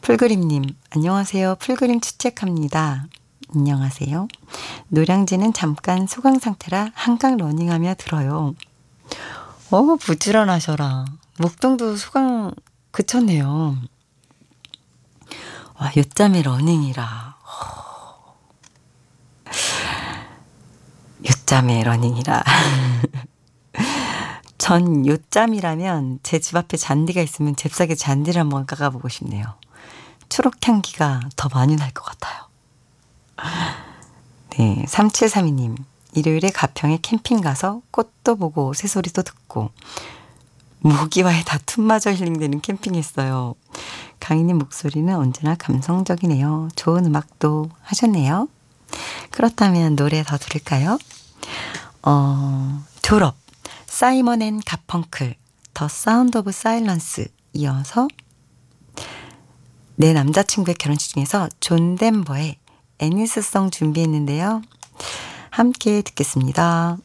풀그림님, 안녕하세요. 풀그림 추측합니다. 안녕하세요. 노량진은 잠깐 소강 상태라 한강 러닝하며 들어요. 부지런하셔라. 목동도 소강 그쳤네요. 와, 요짬에 러닝이라. 요짬에 러닝이라. 전 요짬이라면 제 집 앞에 잔디가 있으면 잽싸게 잔디를 한번 깎아보고 싶네요. 초록 향기가 더 많이 날 것 같아요. 네, 3732님. 일요일에 가평에 캠핑 가서 꽃도 보고 새소리도 듣고 모기와의 다툼마저 힐링되는 캠핑했어요. 강희님 목소리는 언제나 감성적이네요. 좋은 음악도 하셨네요. 그렇다면 노래 더 들을까요? 졸업, 사이먼 앤 가펑클, 더 사운드 오브 사일런스 이어서 내 남자친구의 결혼식 중에서 존 덴버의 애니스송 준비했는데요. 함께 듣겠습니다.